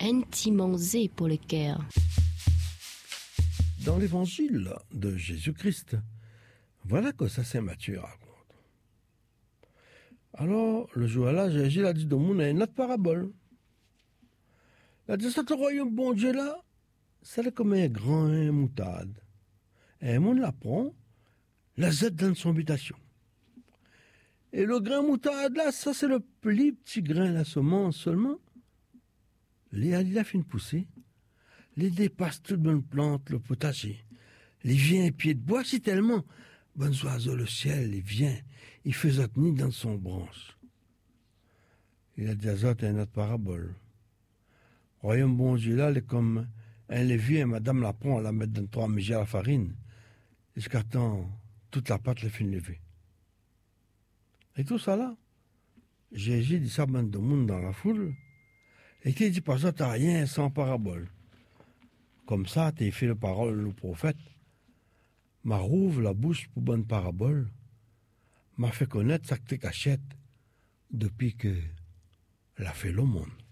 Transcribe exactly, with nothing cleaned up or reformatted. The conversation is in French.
intimement zé pour le cœur. Dans l'évangile de Jésus-Christ, voilà que ça Saint Matthieu raconte. Alors, le jour-là, Jésus a dit au monde une autre parabole. Il a dit, ce royaume bon Dieu là, c'est comme un grand moutarde. Et le monde la prend, la jette dans son habitation. Et le grain moutarde là, ça c'est le plus petit grain, la semence seulement. Les il a fait une poussée, les dépasse toute bonne plante, le potager. Les vient pieds de bois, si tellement. Bonnes oiseaux, le ciel, il vient, il fait nid dans son branche. Il a dit à Zot une autre parabole. Royaume bon Dieu là, il est comme un levier, madame la prend, la met dans trois mégères à la farine, jusqu'à temps toute la pâte le fait lever. Et tout ça là, Jésus dit ça bande de monde dans la foule, et qui dit pas ça, t'as rien sans parabole. Comme ça, t'es fait le parole, le prophète, m'a rouvre la bouche pour bonne parabole, m'a fait connaître ça que t'es cachette, depuis que l'a fait le monde.